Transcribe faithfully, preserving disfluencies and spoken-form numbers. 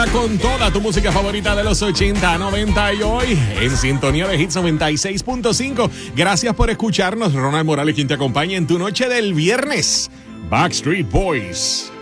Con toda tu música favorita de los ochenta, noventa y hoy en sintonía de Hits noventa y seis punto cinco. Gracias por escucharnos. Ronald Morales, quien te acompaña en tu noche del viernes. Backstreet Boys.